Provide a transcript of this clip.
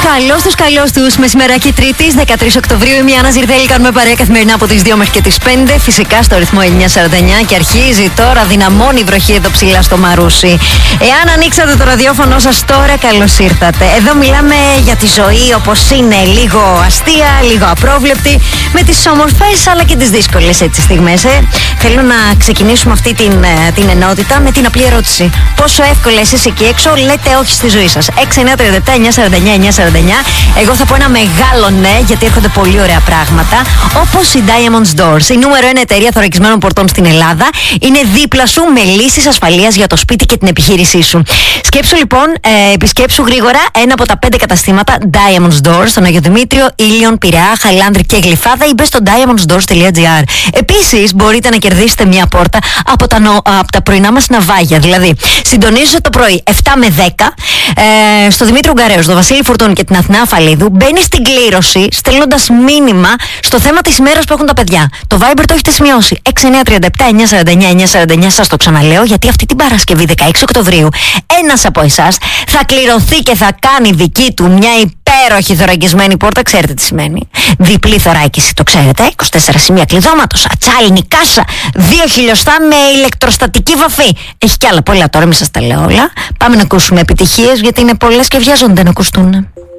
Καλώς τους μεσημεράκι Τρίτης, 13 Οκτωβρίου. Είμαι η Άννα Ζηρδέλη, κάνουμε παρέα καθημερινά από τις 2 μέχρι και τις 5. Φυσικά στο ρυθμό 949 και αρχίζει τώρα, δυναμώνει η βροχή εδώ ψηλά στο Μαρούσι. Εάν ανοίξατε το ραδιόφωνο σας τώρα, καλώς ήρθατε. Εδώ μιλάμε για τη ζωή όπως είναι, λίγο αστεία, λίγο απρόβλεπτη, με τις όμορφες αλλά και τις δύσκολες έτσι στιγμές. Θέλω να ξεκινήσουμε αυτή την ενότητα με την απλή ερώτηση. Πόσο εύκολα εσείς εκεί έξω λέτε όχι στη ζωή σας? 6-9-37-949-949. Εγώ θα πω ένα μεγάλο ναι, γιατί έρχονται πολύ ωραία πράγματα, όπως η Diamonds Doors, η νούμερο 1 εταιρεία θωρακισμένων πορτών στην Ελλάδα. Είναι δίπλα σου με λύσεις ασφαλείας για το σπίτι και την επιχείρησή σου. Σκέψου λοιπόν, επισκέψου γρήγορα ένα από τα 5 καταστήματα Diamonds Doors στον Αγιο Δημήτριο, Ήλιον, Πειραιά, Χαλάνδρη και Γλυφάδα, ή μπες στο diamondsdoors.gr. Επίσης μπορείτε να κερδίσετε μια πόρτα από τα πρωινά μας ναυάγια. Δηλαδή, συντονίζεσαι το πρωί 7 με 10 στο Δημήτρη Ουγγαρέου, στο Βασίλη Φουρτούνη και την Αθηνά Αφαλίδου. Μπαίνει στην κλήρωση στέλνοντας μήνυμα στο θέμα της ημέρας που έχουν τα παιδιά. Το Viber το έχετε σημειώσει. 6-9-37-949-949. Σας το ξαναλέω, γιατί αυτή την Παρασκευή 16 Οκτωβρίου ένας από εσάς θα κληρωθεί και θα κάνει δική του μια υπέροχη θωρακισμένη πόρτα. Ξέρετε τι σημαίνει? Διπλή θωράκιση, το ξέρετε. 24 σημεία κλειδώματος, ατσάλινη κάσα, 2 χιλιοστά με ηλεκτροστατική βαφή. Έχει κι άλλα πολλά τώρα, μην σας τα λέω όλα. Πάμε να ακούσουμε επιτυχίες, γιατί είναι πολλές και βιάζονται να ακουστούν.